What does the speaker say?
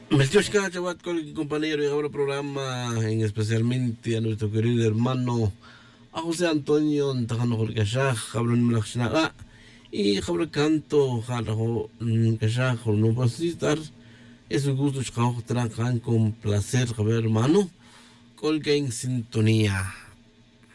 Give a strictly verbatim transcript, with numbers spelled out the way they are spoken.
Melchioshka Chabat con el compañero y ahora programa, en especialmente a nuestro querido hermano a José Antonio Tajano Kashaj, Jabrón Mlachnaga y Jabra Canto, Jarajo Kashaj, no pasistar. Es un gusto trabajar con placer, Javier hermano, colga en sintonía.